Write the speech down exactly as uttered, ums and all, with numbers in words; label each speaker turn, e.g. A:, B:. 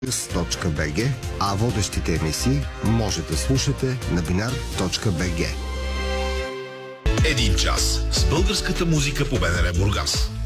A: точка би джи, а водещите емисии може да слушате на бинар точка би джи.
B: Един час с българската музика по БНР Бургас.